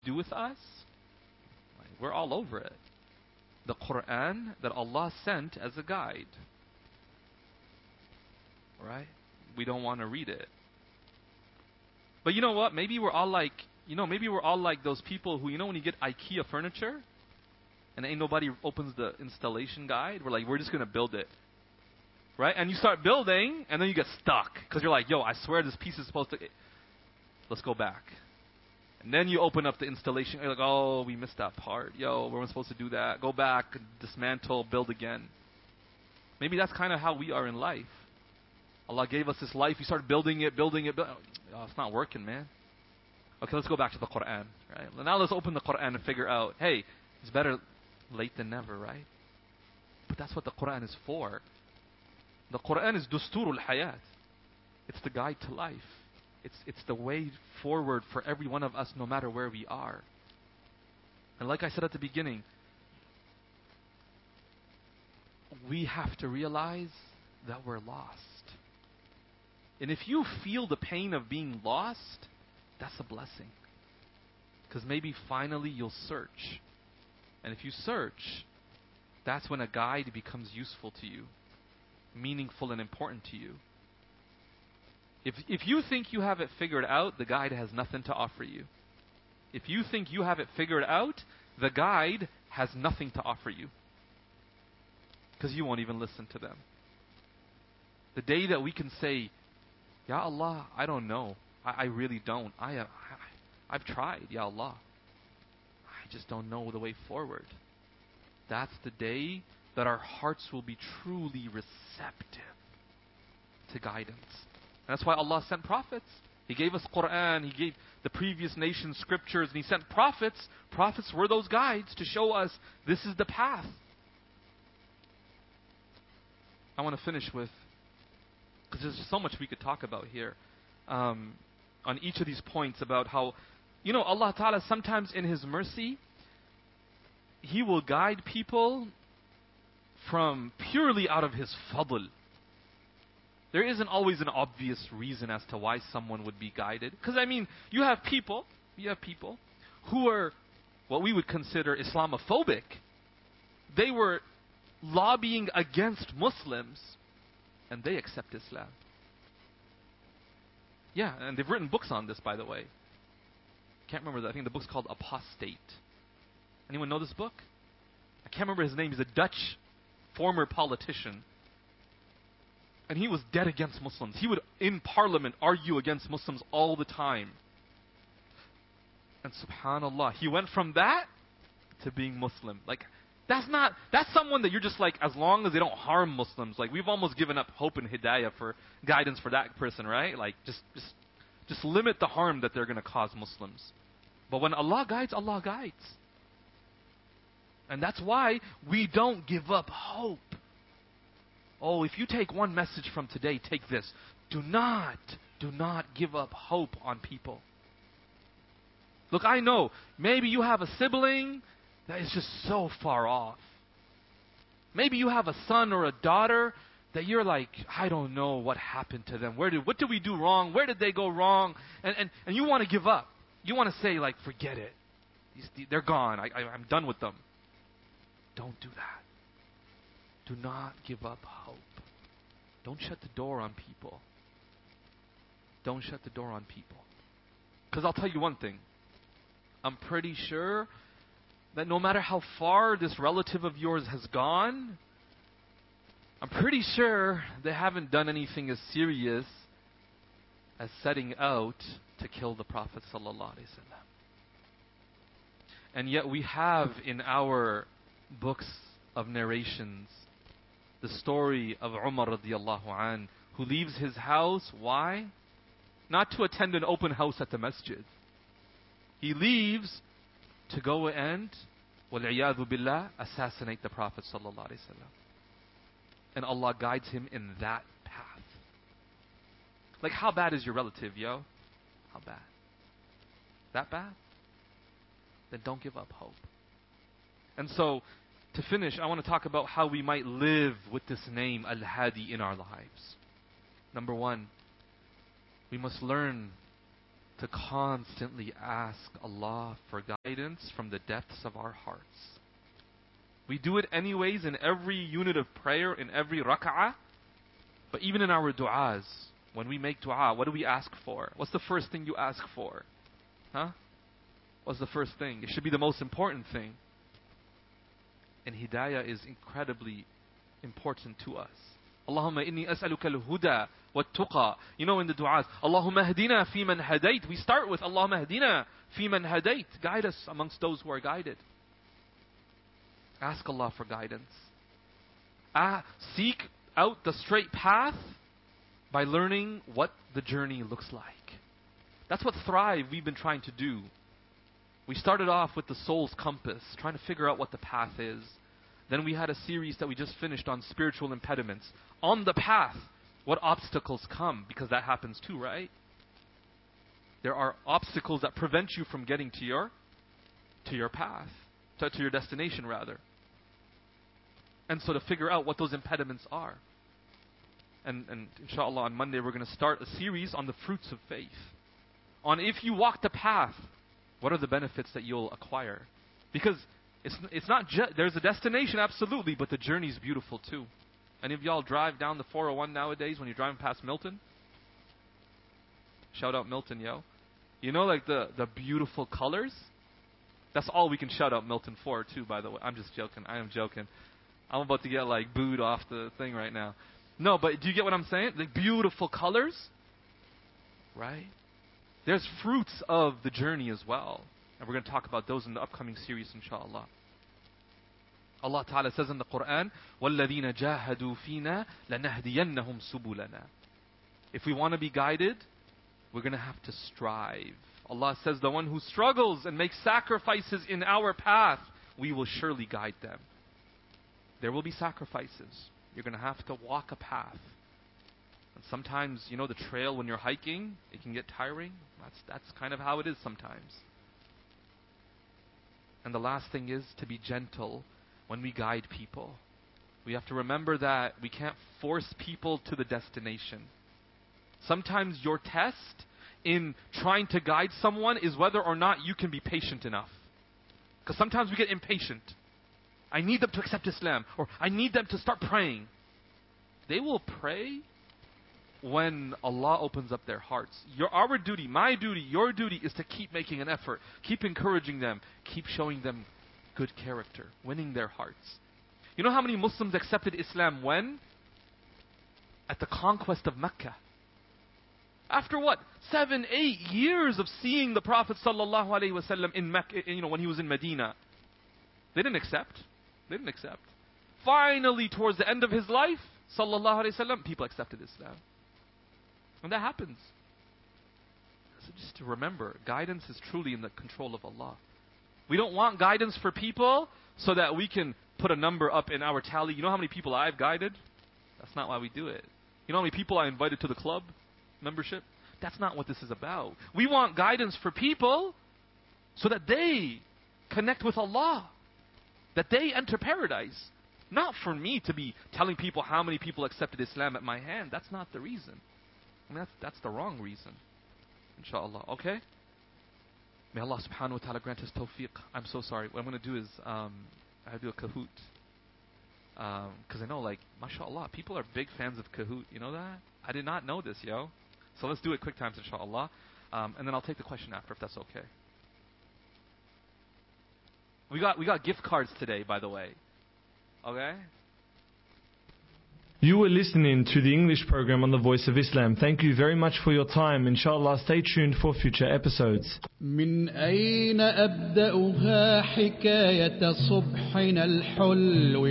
do with us? Like, we're all over it. The Quran that Allah sent as a guide. Right? We don't want to read it. But you know what? Maybe we're all like, those people who, when you get IKEA furniture and ain't nobody opens the installation guide, we're like, we're just going to build it. Right? And you start building and then you get stuck because you're like, yo, I swear this piece is supposed to... Let's go back. And then you open up the installation. You're like, oh, we missed that part. Yo, we weren't supposed to do that. Go back, dismantle, build again. Maybe that's kind of how we are in life. Allah gave us this life. We start building it. Oh, it's not working, man. Okay, let's go back to the Quran. Right? Now let's open the Quran and figure out, hey, it's better late than never, right? But that's what the Quran is for. The Quran is Dusturul Hayat. It's the guide to life. It's the way forward for every one of us, no matter where we are. And like I said at the beginning, we have to realize that we're lost. And if you feel the pain of being lost, that's a blessing. Because maybe finally you'll search. And if you search, that's when a guide becomes useful to you, meaningful and important to you. If you think you have it figured out, the guide has nothing to offer you. If you think you have it figured out, the guide has nothing to offer you. Because you won't even listen to them. The day that we can say, Ya Allah, I don't know. I really don't. I've tried, Ya Allah. I just don't know the way forward. That's the day that our hearts will be truly receptive to guidance. And that's why Allah sent prophets. He gave us Quran, He gave the previous nations scriptures, and He sent prophets. Prophets were those guides to show us this is the path. I want to finish with, because there's so much we could talk about here, on each of these points about how, Allah Ta'ala sometimes in His mercy, He will guide people from purely out of His fadl. There isn't always an obvious reason as to why someone would be guided. Because you have people who are what we would consider Islamophobic. They were lobbying against Muslims, and they accept Islam. Yeah, and they've written books on this, by the way. Can't remember that. I think the book's called Apostate. Anyone know this book? I can't remember his name. He's a Dutch former politician. And he was dead against Muslims. He would, in parliament, argue against Muslims all the time. And subhanAllah, he went from that to being Muslim. Like, that's someone that you're just like, as long as they don't harm Muslims, like, we've almost given up hope and hidayah for guidance for that person, right? Like, just limit the harm that they're going to cause Muslims. But when Allah guides, Allah guides. And that's why we don't give up hope. Oh, if you take one message from today, take this. Do not give up hope on people. Look, I know, maybe you have a sibling that is just so far off. Maybe you have a son or a daughter that you're like, I don't know what happened to them. What did we do wrong? Where did they go wrong? And you want to give up. You want to say, like, forget it. They're gone. I'm done with them. Don't do that. Do not give up hope. Don't shut the door on people. Don't shut the door on people. Because I'll tell you one thing. I'm pretty sure that no matter how far this relative of yours has gone, I'm pretty sure they haven't done anything as serious as setting out to kill the Prophet ﷺ. And yet we have in our books of narrations the story of Umar radiallahu an, who leaves his house. Why? Not to attend an open house at the masjid. He leaves to go and, وَالْعِيَاذُ بِاللَّهِ, assassinate the Prophet sallallahu alaihi wasallam. And Allah guides him in that path. Like, how bad is your relative, yo? How bad? That bad? Then don't give up hope. And so, to finish, I want to talk about how we might live with this name, Al-Hadi, in our lives. Number one, we must learn to constantly ask Allah for guidance from the depths of our hearts. We do it anyways in every unit of prayer, in every rak'ah. But even in our du'as, when we make du'a, what do we ask for? What's the first thing you ask for? Huh? What's the first thing? It should be the most important thing. And hidayah is incredibly important to us. Allahumma inni as'aluka al-huda wat-tuqa. You know, in the du'as, Allahumma hdina fi man hadayt. We start with Allahumma hdina fi man hadayt. Guide us amongst those who are guided. Ask Allah for guidance. Seek out the straight path by learning what the journey looks like. That's what Thrive we've been trying to do. We started off with the soul's compass, trying to figure out what the path is. Then we had a series that we just finished on spiritual impediments. On the path, what obstacles come? Because that happens too, right? There are obstacles that prevent you from getting to your path, to your destination rather. And so to figure out what those impediments are. And inshallah on Monday we're going to start a series on the fruits of faith. On if you walk the path, what are the benefits that you'll acquire? Because it's not just, there's a destination absolutely, but the journey is beautiful too. Any of y'all drive down the 401 nowadays when you're driving past Milton? Shout out Milton, yo. You know, like the beautiful colors? That's all we can shout out Milton for too, by the way. I'm just joking. I am joking. I'm about to get like booed off the thing right now. No, but do you get what I'm saying? The beautiful colors, right? There's fruits of the journey as well. And we're going to talk about those in the upcoming series, inshallah. Allah Ta'ala says in the Quran, وَالَّذِينَ جَاهَدُوا فِينَا لَنَهْدِيَنَّهُمْ سُبُلَنَا. If we want to be guided, we're going to have to strive. Allah says, the one who struggles and makes sacrifices in our path, we will surely guide them. There will be sacrifices. You're going to have to walk a path. And sometimes, you know, the trail when you're hiking, it can get tiring. That's kind of how it is sometimes. And the last thing is to be gentle when we guide people. We have to remember that we can't force people to the destination. Sometimes your test in trying to guide someone is whether or not you can be patient enough. Because sometimes we get impatient. I need them to accept Islam, or I need them to start praying. They will pray when Allah opens up their hearts. Our duty, my duty, your duty is to keep making an effort, keep encouraging them, keep showing them good character, winning their hearts. You know how many Muslims accepted Islam when? At the conquest of Mecca. After what? 7, 8 years of seeing the Prophet ﷺ in Mecca, when he was in Medina. They didn't accept. Finally, towards the end of his life, ﷺ, people accepted Islam. And that happens. So just to remember, guidance is truly in the control of Allah. We don't want guidance for people so that we can put a number up in our tally. You know how many people I've guided? That's not why we do it. You know how many people I invited to the club membership? That's not what this is about. We want guidance for people so that they connect with Allah, that they enter paradise. Not for me to be telling people how many people accepted Islam at my hand. That's not the reason. I mean, that's the wrong reason. Inshallah. Okay? May Allah subhanahu wa ta'ala grant us tawfiq. I'm so sorry. What I'm going to do is, I do a Kahoot. Because I know, like, mashallah, people are big fans of Kahoot. You know that? I did not know this, yo. So let's do it quick times, inshallah. And then I'll take the question after, if that's okay. We got gift cards today, by the way. Okay? You were listening to the English program on the Voice of Islam. Thank you very much for your time. Inshallah, stay tuned for future episodes. من أين أبدأها حكاية صبحنا الحلو